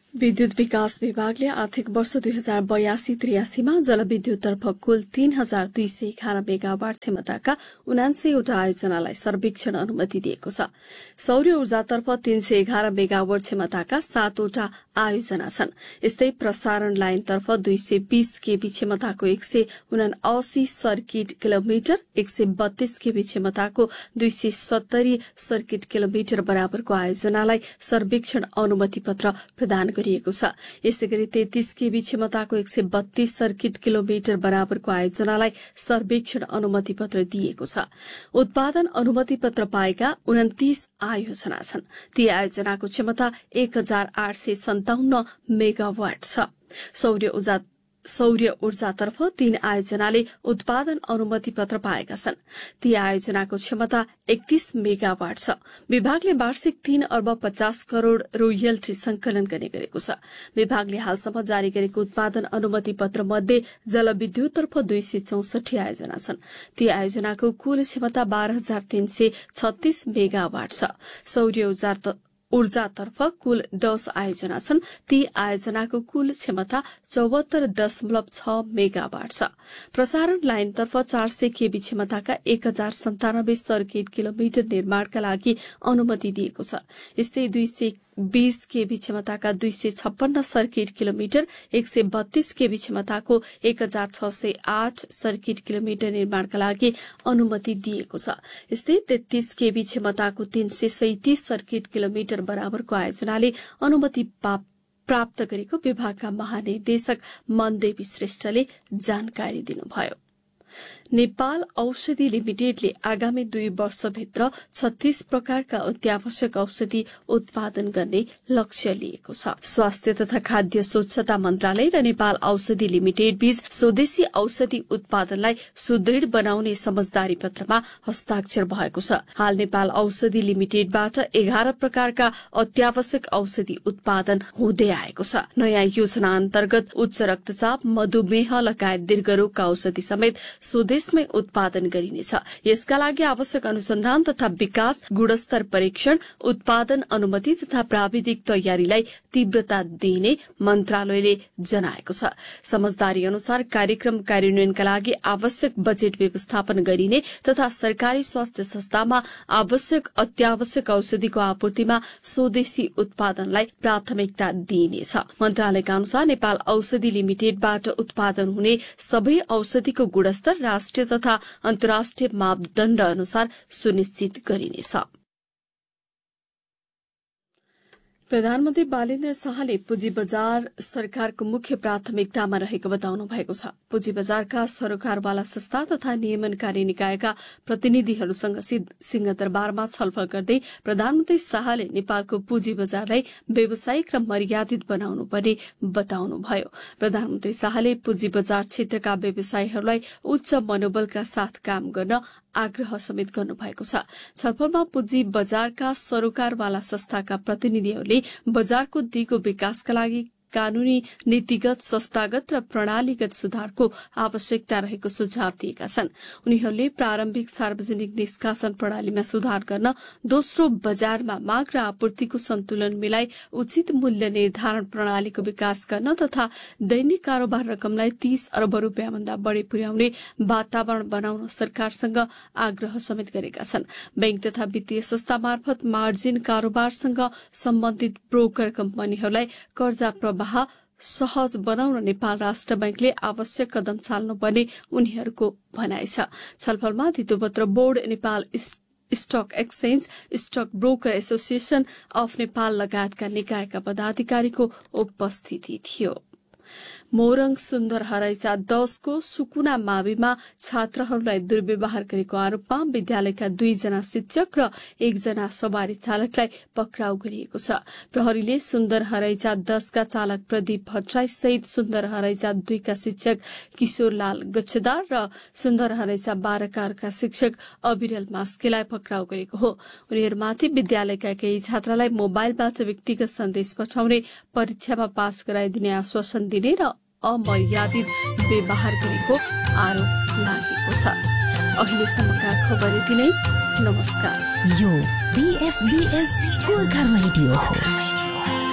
विद्युत विकास विभागले आर्थिक वर्ष 2082-83 मा जलविद्युततर्फ कुल 3211 मेगावाट क्षमताका 79 वटा आयोजनालाई सर्वेक्षण अनुमति दिएको छ। सौर्य ऊर्जातर्फ 311 मेगावाट क्षमताका 7 वटा आयोजना छन्। यस्तै प्रसारण लाइनतर्फ 220 केबी क्षमताको 179 सर्किट किलोमिटर, 132 केबी क्षमताको 270 सर्किट किलोमिटर बराबरको आयोजनालाई सर्वेक्षण अनुमति पत्र प्रदान गरिएको छ। यसैगरी 33 केबी क्षमताको 132 सर्किट किलोमिटर बराबरको आयोजनालाई सर्वेक्षण अनुमति पत्र दिएको छ। उत्पादन अनुमति पत्र पाएका 29 आयोजना छन्। ती आयोजनाको क्षमता 1857 मेगावाट छ। सौर्य ऊर्जातर्फ 3 आयोजनाले उत्पादन अनुमति पत्र पाएका छन्। ती आयोजनाको क्षमता 31 मेगावाट छ। विभागले वार्षिक 3 अर्ब 50 करोड़ रोयल्टी संकलन गर्ने गरेको छ। विभागले हालसम्म जारी गरेको उत्पादन अनुमति पत्र मध्ये जलविद्युततर्फ 264 आयोजना छन्। ती आयोजनाको कुल क्षमता 12,336 मेगावाट छ। सौर्य ऊर्जातर्फ कुल 10 आयोजना छन्। ती आयोजनाको कुल क्षमता 74.6 मेगावाट छ। प्रसारण लाइनतर्फ 400 केबी क्षमताका 1097 सर्किट किलोमिटर निर्माणका लागि अनुमति दिएको छ। यस्तै 220 केबी क्षमताका 256 सर्किट किलोमिटर, 132 केबी क्षमताको 1608 सर्किट किलोमिटर निर्माणका लागि अनुमति दिएको छ। यस्तै 33 केबी क्षमताको 337 सर्किट किलोमिटर बराबरको आयोजनाले अनुमति प्राप्त गरेको विभागका महानिर्देशक मनदेवी श्रेष्ठले जानकारी दिनुभयो। नेपाल औषधि लिमिटेडले आगामी 2 वर्षभित्र 36 प्रकारका अत्यावश्यक औषधि उत्पादन गर्ने लक्ष्य लिएको छ। स्वास्थ्य तथा खाद्य स्वच्छता मन्त्रालय र नेपाल औषधि लिमिटेड बीच स्वदेशी औषधि उत्पादनलाई सुदृढ बनाउने समझदारी पत्रमा हस्ताक्षर भएको छ। हाल नेपाल औषधि लिमिटेडबाट 11 प्रकारका अत्यावश्यक औषधि उत्पादन हुँदै आएको छ। नयाँ योजना अन्तर्गत उच्च रक्तचाप, मधुमेह लगायत दीर्घरोगका औषधि समेत स्वदेशमै उत्पादन गरिनेछ। यसका लागि आवश्यक अनुसन्धान तथा विकास, गुणस्तर परीक्षण, उत्पादन अनुमति तथा प्राविधिक तयारीलाई तीव्रता दिने मन्त्रालयले जनाएको छ। समझदारी अनुसार कार्यक्रम कार्यान्वयनका लागि आवश्यक बजेट व्यवस्थापन गरिने तथा सरकारी स्वास्थ्य संस्थामा आवश्यक अत्यावश्यक औषधिको आपूर्तिमा स्वदेशी उत्पादनलाई प्राथमिकता दिइनेछ। मन्त्रालयका अनुसार नेपाल औषधि लिमिटेडबाट उत्पादन हुने सबै औषधिको गुणस्तर राष्ट्रिय तथा अन्तर्राष्ट्रिय मापदण्ड अनुसार सुनिश्चित गरिनेछ। प्रधानमन्त्री बालेन्द्र शाहले पुँजी बजार सरकारको मुख्य प्राथमिकतामा रहेको बताउनु भएको छ। पुँजी बजारका सरोकारवाला संस्था तथा नियमनकारी निकायका प्रतिनिधिहरूसँग सिंहदरबारमा छलफल गर्दै प्रधानमन्त्री शाहले नेपालको पुँजी बजारलाई व्यावसायिक र मर्यादित बनाउनु पर्ने बताउनुभयो। प्रधानमन्त्री शाहले पुँजी बजार क्षेत्रका व्यवसायीहरूलाई उच्च मनोबलका साथ काम गर्न आग्रह समेत गर्नुभएको छ। छलफलमा पुँजी बजारका सरोकारवाला संस्थाका प्रतिनिधिहरूले बजारको दिगो विकासका लागि कानूनी, नीतिगत, संस्थागत र प्रणालीगत सुधारको आवश्यकता रहेको सुझाव दिएका छन्। उनीहरूले प्रारम्भिक सार्वजनिक निष्कासन प्रणालीमा सुधार गर्न, दोस्रो बजारमा माग र आपूर्तिको सन्तुलन मिलाई उचित मूल्य निर्धारण प्रणालीको विकास गर्न तथा दैनिक कारोबार रकमलाई 30 अर्ब रुपियाँ भन्दा बढ़ी पुर्याउने वातावरण बनाउन सरकारसँग आग्रह समेत गरेका छन्। बैंक तथा वित्तीय संस्था मार्फत मार्जिन कारोबारसँग सम्बन्धित ब्रोकर कम्पनीहरूलाई कर्जा सहज बनाउन नेपाल राष्ट्र बैंकले आवश्यक कदम चाल्नुपर्ने उनीहरूको भनाइ छ। छलफलमा धितोपत्र board, Nepal stock exchange, stock broker association of Nepal लगायतका निकायका पदाधिकारीको उपस्थिति थियो। मोरङ सुन्दर हराइचा 10 को सुकुना माविमा छात्रहरूलाई दुर्व्यवहार गरेको आरोपमा विद्यालयका 2 जना शिक्षक र 1 जना सवारी चालकलाई पक्राउ गरिएको छ। प्रहरीले सुन्दर हराइचा 10 का चालक प्रदीप भट्टराई सहित सुन्दर हराइचा 2 का शिक्षक किशोरलाल गच्छदार र सुन्दर हराइचा 12 का शिक्षक अविरल मास्केलाई पक्राउ गरेको हो। उनीहरूमाथि विद्यालयका केही छात्रालाई मोबाइलबाट व्यक्तिगत सन्देश पठाउने, परीक्षामा पास गराइदिने आश्वासन दिने र अमर्यादित व्यवहार गरेको आरोप लागेको छ। अहिलेसम्मका खबर यति नै। नमस्कार। यो BFBS गोर्खा रेडियो हो।